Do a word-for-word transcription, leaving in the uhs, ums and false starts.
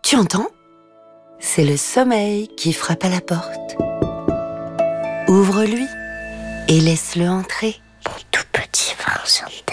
Tu entends? C'est le sommeil qui frappe à la porte. Ouvre-lui et laisse-le entrer. Mon tout petit prince